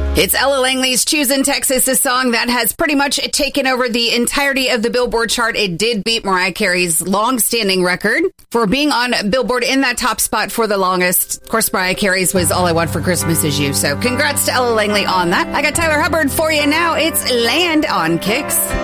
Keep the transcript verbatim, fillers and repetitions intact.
It's Ella Langley's Choosin' Texas, a song that has pretty much taken over the entirety of the Billboard chart. It did beat Mariah Carey's long-standing record for being on Billboard in that top spot for the longest. Of course, Mariah Carey's was All I Want for Christmas Is You. So congrats to Ella Langley on that. I got Tyler Hubbard for you now. It's Land on Kicks.